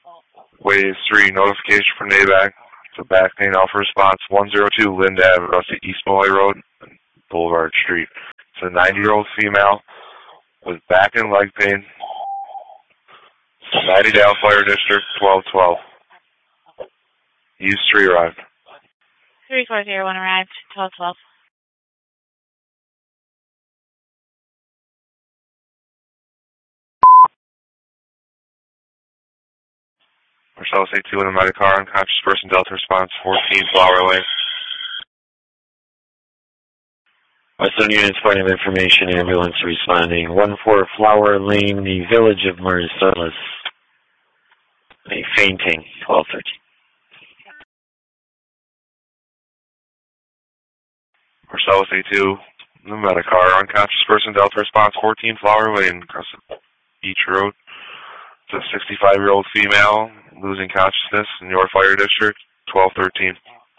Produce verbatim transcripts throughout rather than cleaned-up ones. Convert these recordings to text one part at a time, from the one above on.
Wave three, notification for NAVAC. It's a back pain alpha response. one oh two Lind Avenue, Rusty East Malloy Road, Boulevard Street. It's a ninety-year-old female with back and leg pain. Nidedale Fire District, twelve twelve. Use three arrived. three four zero one arrived, twelve twelve. Marcellus A two in the Medicar, unconscious person, Delta response, fourteen Flower Lane. Western units, point of information, ambulance responding. one four Flower Lane, the village of Marcellus. A fainting, twelve thirteen. Marcellus A two in the Medicar, unconscious person, Delta response, fourteen Flower Lane, across the Beach Road. It's a sixty-five-year-old female losing consciousness in your fire district, twelve thirteen.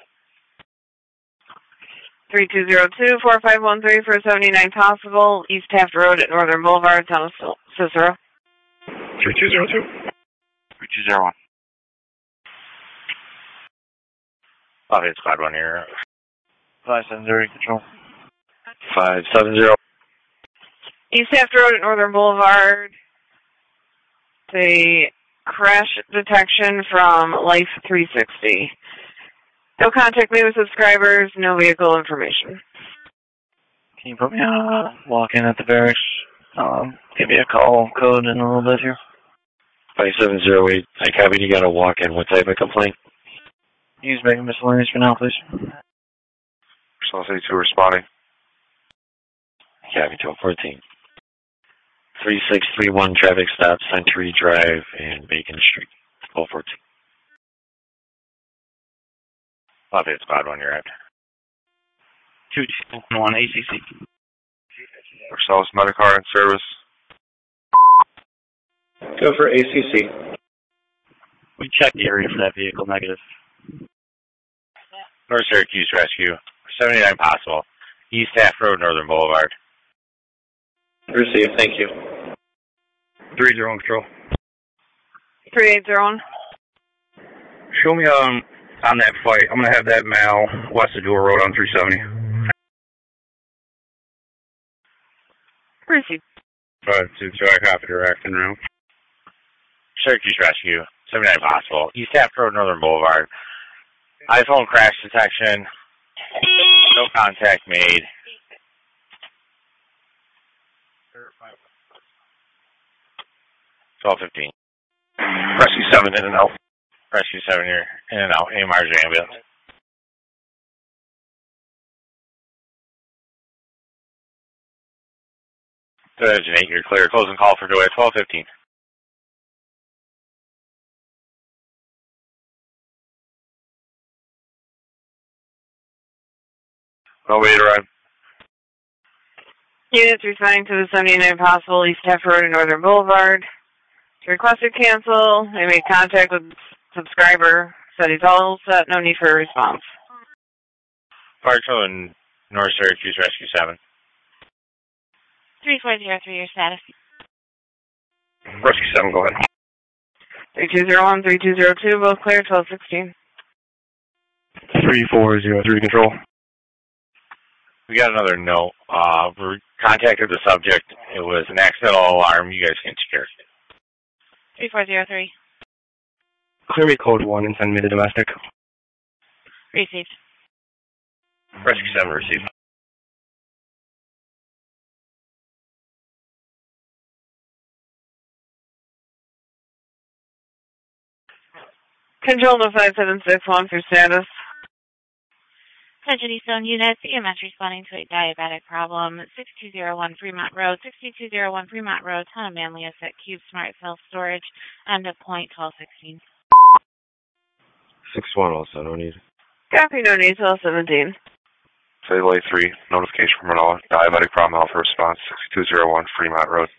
three two zero two, four five one three for seventy-nine possible, East Taft Road at Northern Boulevard, town of Cicero. three two zero two. three two zero one. Lafayette Squad one here. five seven zero, control. five seven zero. East Taft Road at Northern Boulevard. The crash detection from Life three sixty. No contact made with subscribers, no vehicle information. Can you put me on a walk-in at the barracks? Um, give me a call code in a little bit here. five seven zero eight. I copied. You got a walk-in. What type of complaint? Use making miscellaneous for now, please. Marcellus A two responding. Copy, twelve fourteen. three six three one traffic stop, Century Drive and Bacon Street, twelve fourteen. Lafayette Squad one, you're out. two two one A C C. Marcellus Medicar in service. Go for A C C. We checked the area for that vehicle, negative. North Syracuse Rescue, seventy-nine possible, East Taft Road, Northern Boulevard. Receive, thank you. three zero one control. three eight zero one. Show me um on that flight. I'm going to have that Mal west of Dual Road on three seventy. Receive. five two two, I copy direct and route. Syracuse Rescue, seventy-nine possible, East Taft Road, Northern Boulevard. iPhone crash detection. No contact made. twelve fifteen. Rescue seven in and out. Rescue seven here, in and out, A M R's ambulance. Third Engine eight, you're clear. Closing call for Joy at twelve fifteen. No way to run. Units responding to the seventy-nine possible East Taft Road and Northern Boulevard. Requested cancel. They made contact with subscriber. Said he's all set. No need for a response. Fire Control North Syracuse Rescue seven. three four zero three, your status. Rescue seven, go ahead. three two zero one, three two zero two, both clear, twelve sixteen. three four zero three, control. We got another note. Uh, we contacted the subject. It was an accidental alarm. You guys can secure it. three four zero three. Clear me code one and send me the domestic. Received. Rescue seven received. Control to five seven six one for status. Attention Eastone units, E M S responding to a diabetic problem. six two zero one Fremont Road, six two zero one Fremont Road, town of Manlius at Cube Smart Self-Storage, end of point twelve sixteen. six one also, no need. Copy, no need, twelve seventeen. Say Lay three, notification from Manoa, diabetic problem alpha response, six two zero one Fremont Road.